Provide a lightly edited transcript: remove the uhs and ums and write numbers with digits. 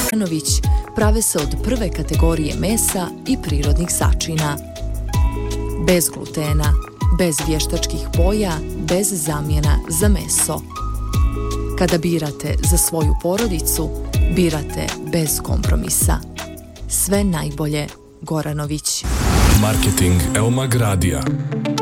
Goranović prave se od prve kategorije mesa i prirodnih začina. Bez glutena, bez vještačkih boja, bez zamjena za meso. Kada birate za svoju porodicu, birate bez kompromisa. Sve najbolje Goranović. Marketing Eomag Radija.